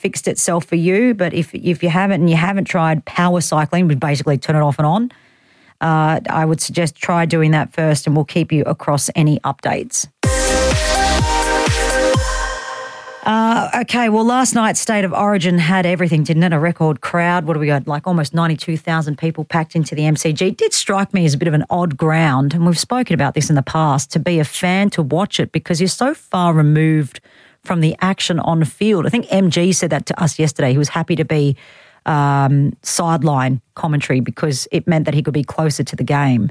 fixed itself for you. But if you haven't and you haven't tried power cycling, we basically turn it off and on. I would suggest try doing that first, and we'll keep you across any updates. Okay, well, last night's State of Origin had everything, didn't it? A record crowd. What do we got? Like almost 92,000 people packed into the MCG. It did strike me as a bit of an odd ground, and we've spoken about this in the past, to be a fan to watch it because you're so far removed from the action on the field. I think MG said that to us yesterday. He was happy to be sideline commentary because it meant that he could be closer to the game.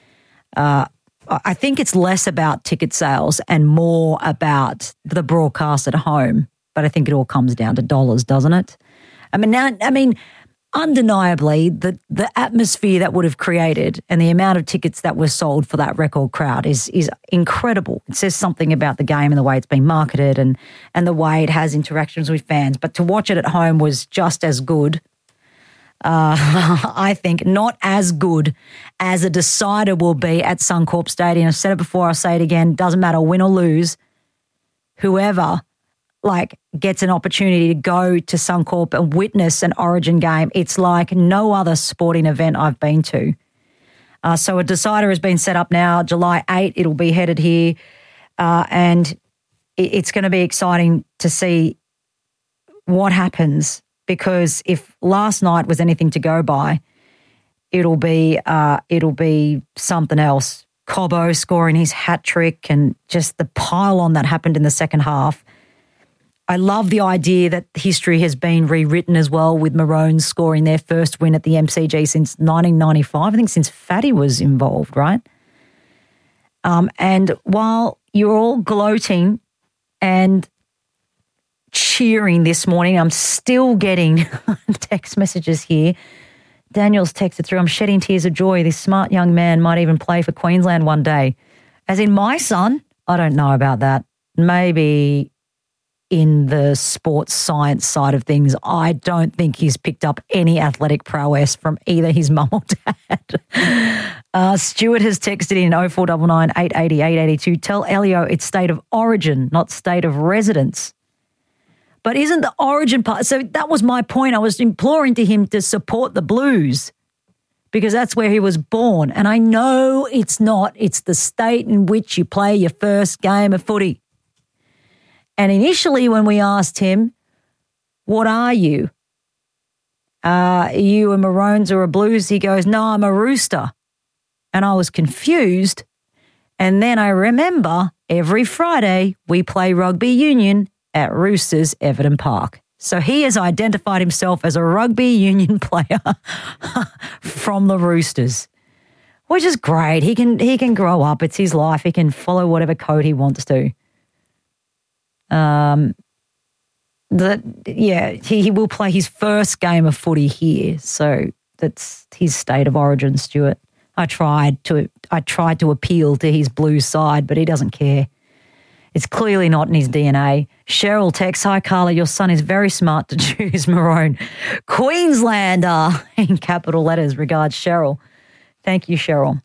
I think it's less about ticket sales and more about the broadcast at home, but I think it all comes down to dollars, doesn't it? Undeniably, the atmosphere that would have created and the amount of tickets that were sold for that record crowd is incredible. It says something about the game and the way it's been marketed and the way it has interactions with fans. But to watch it at home was just as good. I think not as good as a decider will be at Suncorp Stadium. I've said it before, I'll say it again. Doesn't matter, win or lose, whoever gets an opportunity to go to Suncorp and witness an Origin game, it's like no other sporting event I've been to. So a decider has been set up now, July 8. It'll be headed here, and it's going to be exciting to see what happens. Because if last night was anything to go by, it'll be something else. Cobbo scoring his hat trick and just the pile-on that happened in the second half. I love the idea that history has been rewritten as well, with Maroons scoring their first win at the MCG since 1995. I think since Fatty was involved, right? And while you're all gloating and cheering this morning, I'm still getting text messages here. Daniel's texted through, I'm shedding tears of joy. This smart young man might even play for Queensland one day. As in my son? I don't know about that. Maybe in the sports science side of things, I don't think he's picked up any athletic prowess from either his mum or dad. Stuart has texted in 0499 880 882. Tell Elio it's State of Origin, not state of residence. But isn't the Origin part? So that was my point. I was imploring to him to support the Blues because that's where he was born. And I know it's not. It's the state in which you play your first game of footy. And initially when we asked him, what are you? Are you a Maroons or a Blues? He goes, no, I'm a Rooster. And I was confused. And then I remember every Friday we play rugby union at Roosters Everton Park. So he has identified himself as a rugby union player from the Roosters, which is great. He can grow up. It's his life. He can follow whatever code he wants to. He will play his first game of footy here. So that's his State of Origin, Stuart. I tried to appeal to his blue side, but he doesn't care. It's clearly not in his DNA. Cheryl texts, hi, Carla, your son is very smart to choose Maroon. Queenslander, in capital letters. Regards, Cheryl. Thank you, Cheryl.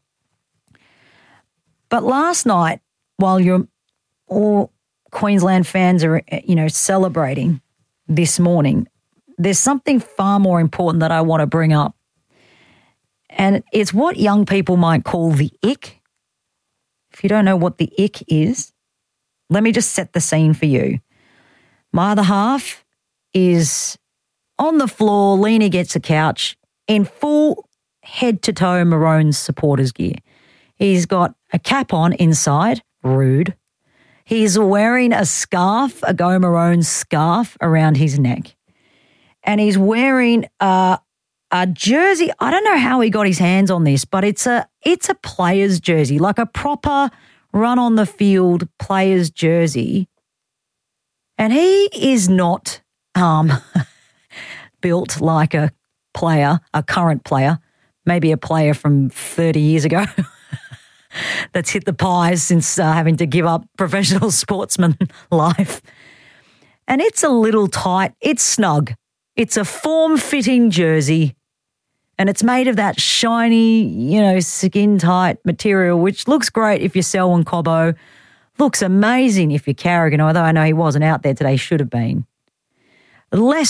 But last night, while all Queensland fans are, celebrating this morning, there's something far more important that I want to bring up. And it's what young people might call the ick. If you don't know what the ick is, let me just set the scene for you. My other half is on the floor, leaning against the couch in full head-to-toe Maroons supporters gear. He's got a cap on inside, rude. He's wearing a scarf, a Go Maroons scarf around his neck. And he's wearing a jersey. I don't know how he got his hands on this, but it's a player's jersey, like a proper run on the field player's jersey. And he is not built like a player, a current player, maybe a player from 30 years ago that's hit the pies since having to give up professional sportsman life. And it's a little tight. It's snug. It's a form-fitting jersey. And it's made of that shiny, skin-tight material, which looks great if you're Selwyn Cobbo. Looks amazing if you're Carrigan, although I know he wasn't out there today, should have been. less